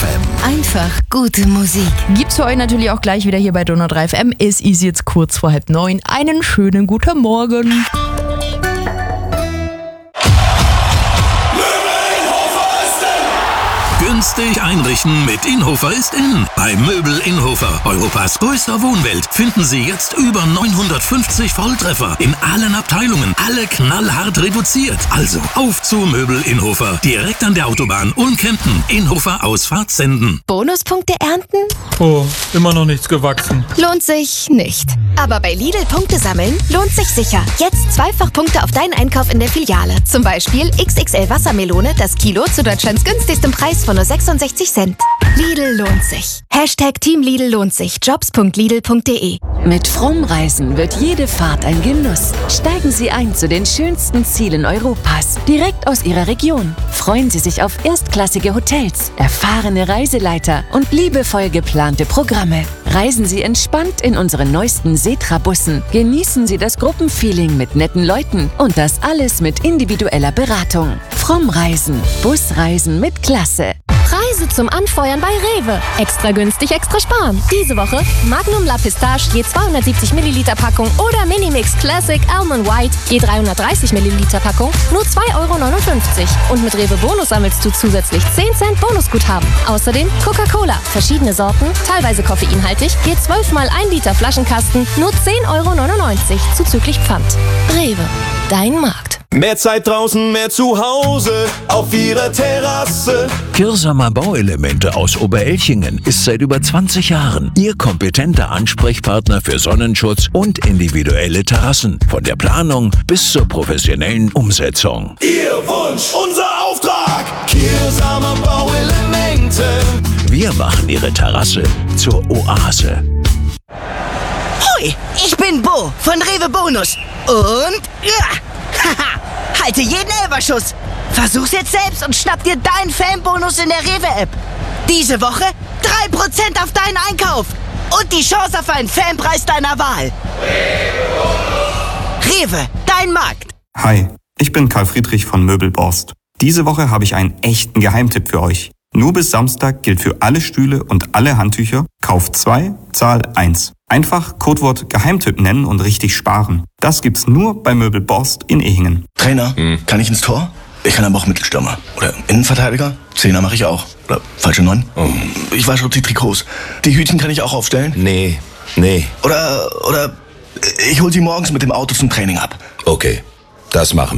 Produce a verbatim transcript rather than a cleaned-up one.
M. Einfach gute Musik. Gibt's für euch natürlich auch gleich wieder hier bei Donau drei F M. Es ist jetzt kurz vor halb neun. Einen schönen guten Morgen. Günstig einrichten mit Inhofer ist in. Bei Möbel Inhofer, Europas größter Wohnwelt, finden Sie jetzt über neunhundertfünfzig Volltreffer in allen Abteilungen. Alle knallhart reduziert. Also auf zu Möbel Inhofer. Direkt an der Autobahn Ulm-Kempten. Inhofer Ausfahrt Senden. Bonuspunkte ernten? Oh, immer noch nichts gewachsen. Lohnt sich nicht. Aber bei Lidl Punkte sammeln lohnt sich sicher. Jetzt zweifach Punkte auf deinen Einkauf in der Filiale. Zum Beispiel X X L Wassermelone, das Kilo zu Deutschlands günstigstem Preis von nur sechsundsechzig Cent. Lidl lohnt sich. Hashtag Team Lidl lohnt sich. jobs punkt lidl punkt de. Mit Fromm-Reisen wird jede Fahrt ein Genuss. Steigen Sie ein zu den schönsten Zielen Europas, direkt aus Ihrer Region. Freuen Sie sich auf erstklassige Hotels, erfahrene Reiseleiter und liebevoll geplante Programme. Reisen Sie entspannt in unseren neuesten Setra-Bussen. Genießen Sie das Gruppenfeeling mit netten Leuten und das alles mit individueller Beratung. Fromm-Reisen. Busreisen mit Klasse. Preise zum Anfeuern bei Rewe. Extra günstig, extra sparen. Diese Woche Magnum La Pistache je zweihundertsiebzig Milliliter Packung oder Minimix Classic Almond White je dreihundertdreißig Milliliter Packung nur zwei Euro neunundfünfzig. Und mit Rewe Bonus sammelst du zusätzlich zehn Cent Bonusguthaben. Außerdem Coca-Cola, verschiedene Sorten, teilweise koffeinhaltig, je zwölf mal ein Liter Flaschenkasten nur zehn Euro neunundneunzig zuzüglich Pfand. Rewe, dein Markt. Mehr Zeit draußen, mehr zu Hause, auf ihrer Terrasse. Kirsamer Bauelemente aus Oberelchingen ist seit über zwanzig Jahren Ihr kompetenter Ansprechpartner für Sonnenschutz und individuelle Terrassen. Von der Planung bis zur professionellen Umsetzung. Ihr Wunsch, unser Auftrag. Kirsamer Bauelemente. Wir machen Ihre Terrasse zur Oase. Hoi, ich bin Bo von Rewe Bonus. Und ja, haha, halte jeden Elferschuss. Versuch's jetzt selbst und schnapp dir deinen Fanbonus in der Rewe-App. Diese Woche drei Prozent auf deinen Einkauf und die Chance auf einen Fanpreis deiner Wahl. Rewe, dein Markt. Hi, ich bin Karl Friedrich von Möbelborst. Diese Woche habe ich einen echten Geheimtipp für euch. Nur bis Samstag gilt für alle Stühle und alle Handtücher: Kauf zwei, zahl eins. Einfach Codewort Geheimtipp nennen und richtig sparen. Das gibt's nur bei Möbelborst in Ehingen. Trainer, hm. kann ich ins Tor? Ich kann aber auch Mittelstürmer. Oder Innenverteidiger? Zehner mache ich auch. Oder falsche Neun? Oh. Ich wasche die Trikots. Die Hütchen kann ich auch aufstellen? Nee, nee. Oder, oder ich hol sie morgens mit dem Auto zum Training ab. Okay, das machen wir.